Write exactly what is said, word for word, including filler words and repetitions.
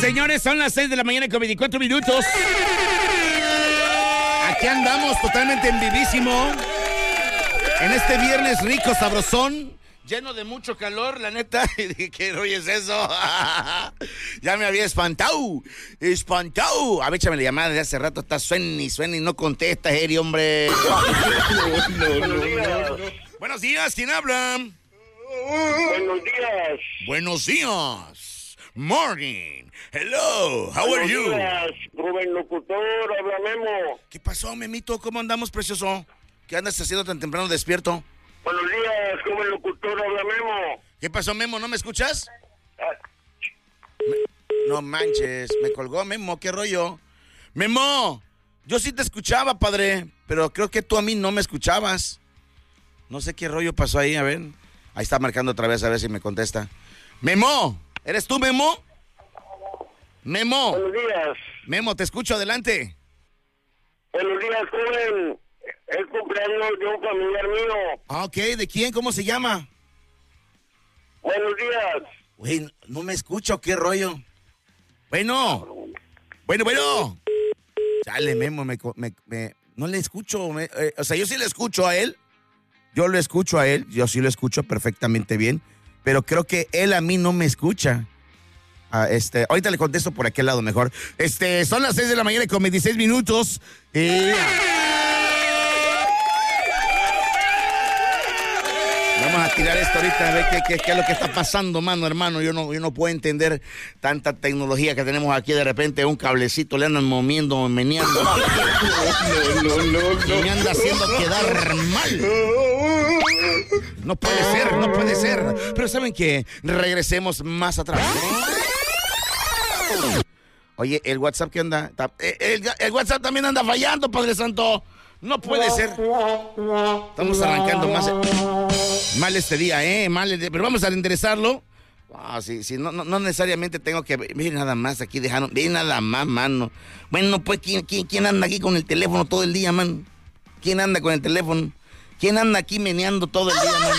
señores, son las seis de la mañana con veinticuatro minutos. Aquí andamos totalmente en vivísimo. En este viernes rico, sabrosón, lleno de mucho calor, la neta. Y dije, ¿qué rollo es eso? Ya me había espantado. Espantado. A ver, échame la llamada de hace rato. Está suena y suena y no contesta, Eri, hombre. No, no, no, no, no. Buenos días, ¿quién habla? Buenos días. Buenos días. Morning. Hello. How Buenos are you? días, Rubén Locutor, habla Memo. ¿Qué pasó, Memito? ¿Cómo andamos, precioso? ¿Qué andas haciendo tan temprano despierto? Buenos días, Rubén Locutor, habla Memo. ¿Qué pasó, Memo? ¿No me escuchas? Ah, Me... No manches, me colgó Memo, ¿qué rollo? Memo, yo sí te escuchaba, padre, pero creo que tú a mí no me escuchabas. No sé qué rollo pasó ahí, a ver. Ahí está marcando otra vez, a ver si me contesta. Memo, ¿eres tú, Memo? Memo. Buenos días. Memo, te escucho, adelante. Buenos días, joven. Es cumpleaños de un familiar mío. Ah, ok, ¿de quién? ¿Cómo se llama? Buenos días. Güey, no me escucho, ¿qué rollo? Bueno, bueno, bueno. Chale, Memo, me, me, me, no le escucho. Me, eh, o sea, yo sí le escucho a él. Yo lo escucho a él, yo sí lo escucho perfectamente bien. Pero creo que él a mí no me escucha. Ah, este, ahorita le contesto por aquel lado mejor. Este, son las seis de la mañana con veintiséis minutos. Eh, Vamos a tirar esto ahorita a ver qué, qué, qué es lo que está pasando, mano, hermano. Yo no, yo no puedo entender tanta tecnología que tenemos aquí. De repente un cablecito le andan moviendo, meneando. No, no, no, no. Y me anda haciendo quedar mal. No puede ser, no puede ser. Pero ¿saben qué? Regresemos más atrás. Oye, ¿el WhatsApp qué onda? El, el WhatsApp también anda fallando, Padre Santo. No puede ser. Estamos arrancando más mal este día, ¿eh? Mal, pero vamos a enderezarlo. Ah, sí, sí, no, no, no necesariamente tengo que... Miren nada más, aquí dejaron... Miren nada más, mano. Bueno, pues, ¿quién, quién, quién anda aquí con el teléfono todo el día, man? ¿Quién anda con el teléfono? ¿Quién anda aquí meneando todo el día, man?